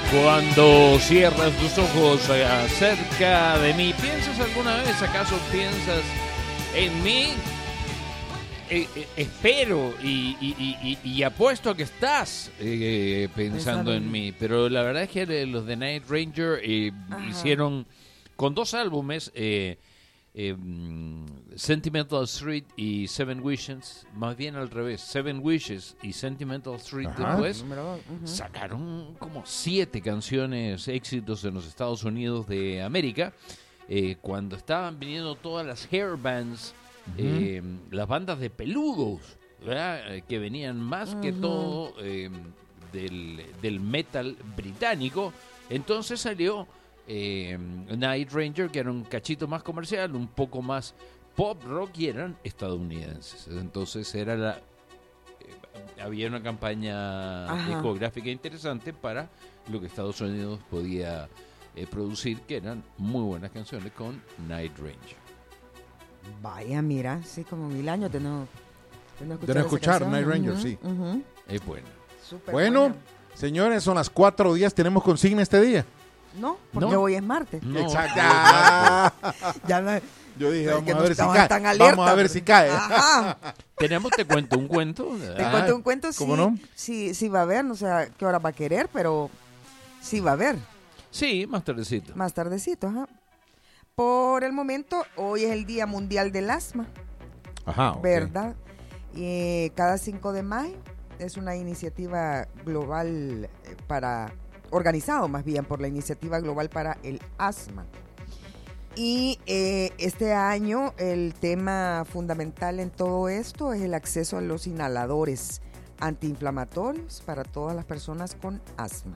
Cuando cierras tus ojos cerca de mí, ¿piensas alguna vez, acaso piensas en mí? Espero y apuesto a que estás pensando en mí, pero la verdad es que los de Night Ranger hicieron con 2 álbumes, Sentimental Street y Seven Wishes, más bien al revés, Seven Wishes y Sentimental Street. Después sacaron como 7 canciones, éxitos en los Estados Unidos de América, cuando estaban viniendo todas las hair bands, las bandas de peludos, ¿verdad? Que venían más que todo del metal británico. Entonces salió Night Ranger, que era un cachito más comercial, un poco más pop rock, y eran estadounidenses. Entonces había una campaña discográfica interesante para lo que Estados Unidos podía producir, que eran muy buenas canciones con Night Ranger. Vaya, mira, sí, como 1000 años de no escuchar Night Ranger, sí. Es bueno. Bueno, señores, son las 4:10, ¿tenemos consigna este día? No, porque hoy es martes. No. Exacto. Yo dije, vamos a ver si cae. Vamos a ver si cae. Te cuento un cuento. Te cuento un cuento, sí. ¿Cómo no? Sí, va a haber, no sé a qué hora va a querer, pero sí va a haber. Sí, más tardecito. Más tardecito, Por el momento, hoy es el Día Mundial del Asma. ¿Verdad? Y cada 5 de mayo es una iniciativa global organizado más bien por la Iniciativa Global para el Asma. Y este año el tema fundamental en todo esto es el acceso a los inhaladores antiinflamatorios para todas las personas con asma.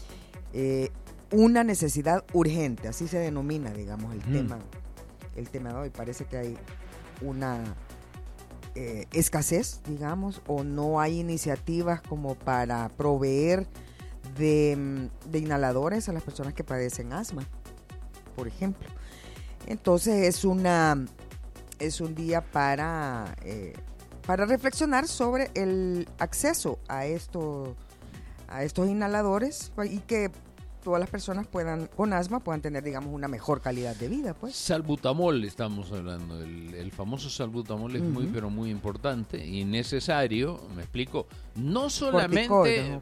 Una necesidad urgente, así se denomina, digamos, el tema de hoy. Parece que hay una escasez, digamos, o no hay iniciativas como para proveer de inhaladores a las personas que padecen asma, por ejemplo. Entonces es un día para reflexionar sobre el acceso a estos inhaladores y que todas las personas con asma puedan tener, digamos, una mejor calidad de vida, pues. Salbutamol estamos hablando, el famoso salbutamol es muy pero muy importante y necesario, me explico, no solamente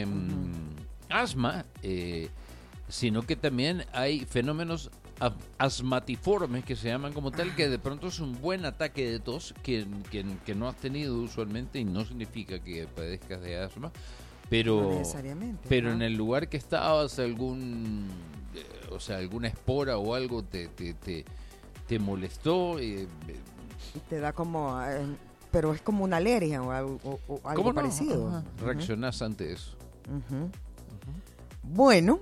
asma, sino que también hay fenómenos asmatiformes que se llaman como tal, que de pronto es un buen ataque de tos que no has tenido usualmente y no significa que padezcas de asma. Pero, no necesariamente, pero en el lugar que estabas, alguna espora o algo te molestó. Y te da como, pero es como una alergia o algo parecido. Reaccionás ante eso. Bueno,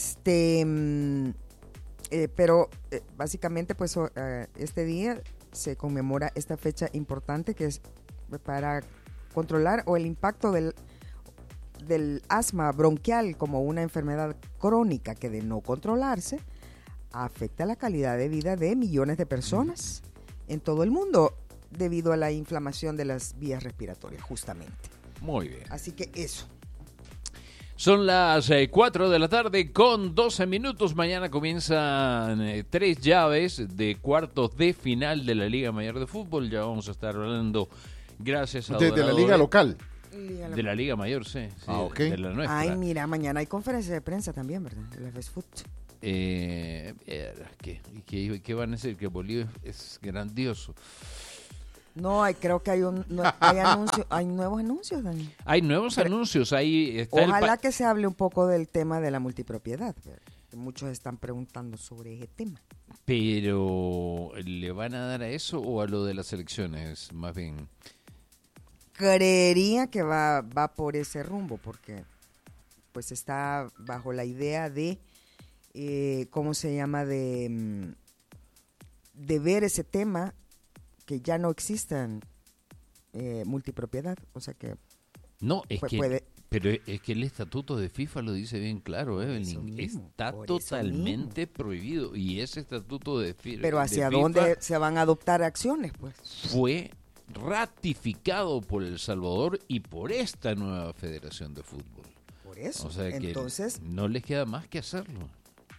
pero básicamente pues este día se conmemora esta fecha importante que es para controlar el impacto del asma bronquial como una enfermedad crónica que, de no controlarse, afecta la calidad de vida de millones de personas en todo el mundo debido a la inflamación de las vías respiratorias, justamente. Muy bien. Así que eso. Son las 4 de la tarde con 12 minutos. Mañana comienzan 3 llaves de cuartos de final de la Liga Mayor de Fútbol. Ya vamos a estar hablando, gracias a de la Liga Local. De la Liga Mayor, sí. Okay. De la nuestra. Ay, mira, mañana hay conferencia de prensa también, ¿verdad? De la Fast Food. ¿Qué van a decir? Que Bolívar es grandioso. No, creo que hay nuevos anuncios, Dani. Hay nuevos anuncios. Ahí está. Ojalá que se hable un poco del tema de la multipropiedad. Muchos están preguntando sobre ese tema. Pero, ¿le van a dar a eso o a lo de las elecciones? Más bien. Creería que va por ese rumbo, porque pues está bajo la idea de ¿cómo se llama? De ver ese tema, que ya no existan multipropiedad, o sea que no, pero es que el estatuto de FIFA lo dice bien claro, está totalmente prohibido, y ese estatuto de FIFA, pero ¿hacia dónde se van a adoptar acciones? Pues fue ratificado por El Salvador y por esta nueva Federación de Fútbol. Por eso. O sea, entonces, que no les queda más que hacerlo.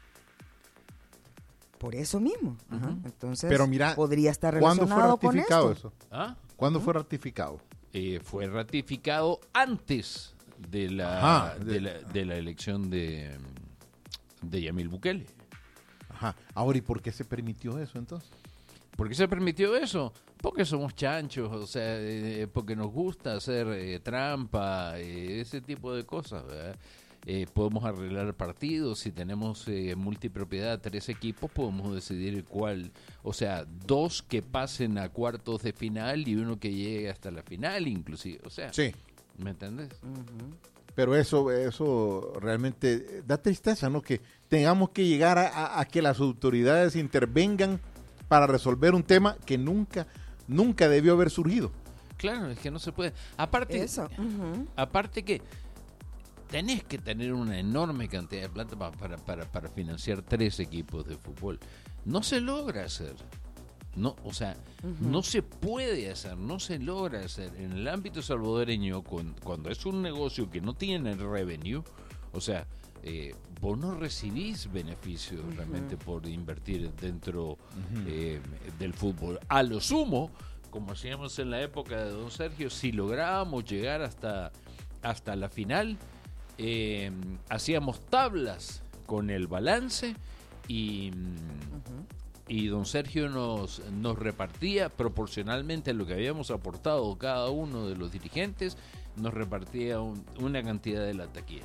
Por eso mismo. Ajá. Entonces, pero mira, podría estar relacionado con esto. ¿Cuándo fue ratificado eso? ¿Ah? ¿Cuándo fue ratificado? Fue ratificado antes de la elección de Yamil Bukele. Ajá. Ahora, ¿y por qué se permitió eso entonces? ¿Por qué se permitió eso? Porque somos chanchos, o sea, porque nos gusta hacer trampa, ese tipo de cosas, ¿verdad? Podemos arreglar partidos, si tenemos multipropiedad, 3 equipos, podemos decidir cuál, o sea, 2 que pasen a cuartos de final y 1 que llegue hasta la final inclusive, o sea, sí. ¿Me entiendes? Uh-huh. Pero eso realmente da tristeza, ¿no? Que tengamos que llegar a que las autoridades intervengan para resolver un tema que nunca debió haber surgido. Claro, es que no se puede. Aparte, aparte que tenés que tener una enorme cantidad de plata para financiar 3 equipos de fútbol. No se logra hacer. No, o sea, no se puede hacer, no se logra hacer. En el ámbito salvadoreño, cuando es un negocio que no tiene revenue, o sea, vos no recibís beneficios realmente por invertir dentro del fútbol. A lo sumo, como hacíamos en la época de don Sergio, si lográbamos llegar hasta la final, hacíamos tablas con el balance y don Sergio nos repartía proporcionalmente a lo que habíamos aportado cada uno de los dirigentes, nos repartía una cantidad de la taquilla.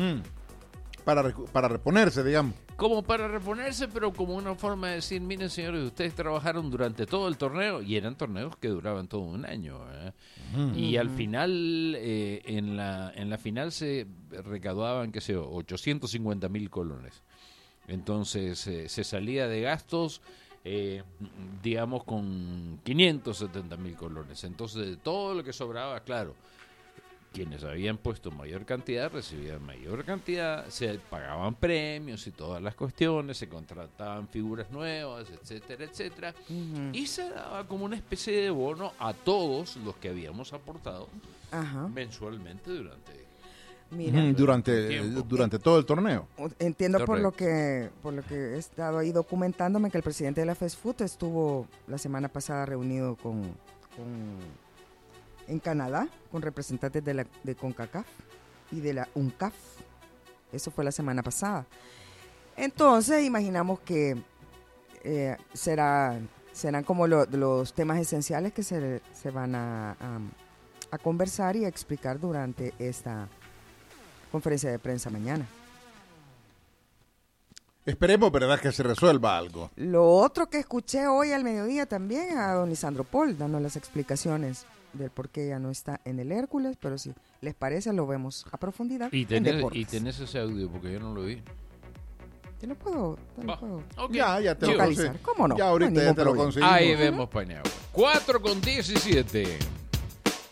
Para reponerse, digamos. Como para reponerse, pero como una forma de decir, miren señores, ustedes trabajaron durante todo el torneo, y eran torneos que duraban todo un año, y al final, en la final se recaudaban, qué sé yo, 850,000 colones. Entonces se salía de gastos, digamos, con 570,000 colones. Entonces, de todo lo que sobraba, claro, quienes habían puesto mayor cantidad recibían mayor cantidad, se pagaban premios y todas las cuestiones, se contrataban figuras nuevas, etcétera, etcétera, y se daba como una especie de bono a todos los que habíamos aportado mensualmente durante todo el torneo. Entiendo por lo que he estado ahí documentándome que el presidente de la FESFUT estuvo la semana pasada reunido en Canadá con representantes de CONCACAF y de la UNCAF. Eso fue la semana pasada. Entonces imaginamos que serán como los temas esenciales que se van a conversar y a explicar durante esta conferencia de prensa mañana. Esperemos, ¿verdad?, que se resuelva algo. Lo otro que escuché hoy al mediodía también a don Lisandro Paul dando las explicaciones del por qué ya no está en el Hércules, pero si les parece lo vemos a profundidad en Deportes. Y tenés ese audio porque yo no lo vi. Te lo puedo okay. Ya te lo localizar. ¿Cómo no? Ya ahorita ya te lo conseguimos. Ahí vemos, Pañagua. 4:17.